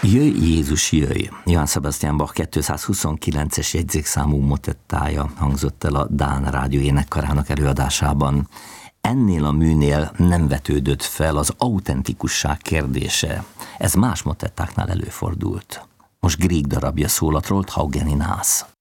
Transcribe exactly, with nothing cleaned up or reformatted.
Jöjj Jézus, jöjj! Johann Sebastian Bach kétszázhuszonkilences jegyzékszámú motettája hangzott el a Dán Rádió énekkarának előadásában. Ennél a műnél nem vetődött fel az autentikusság kérdése. Ez más motettáknál előfordult. Most Grieg darabja szól a Trolthaugen i Nász.